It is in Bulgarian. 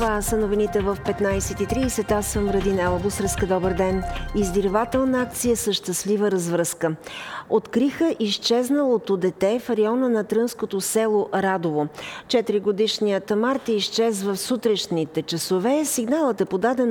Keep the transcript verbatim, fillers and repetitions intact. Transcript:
Това са новините в петнайсет и трийсет. Аз съм Радинела Бусреска. Добър ден. Издирвателна акция с щастлива развръзка. Откриха изчезналото дете в района на трънското село Радово. Четиригодишният Марти изчезва в сутрешните часове. Сигналът е подаден